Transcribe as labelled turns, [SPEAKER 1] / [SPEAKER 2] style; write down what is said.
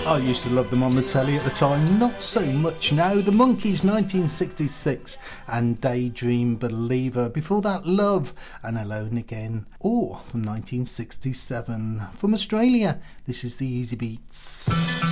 [SPEAKER 1] I used to love them on the telly at the time, not so much now. The Monkees, 1966, and Daydream Believer. Before that, Love and Alone Again. Or from 1967. From Australia, this is the Easy Beats.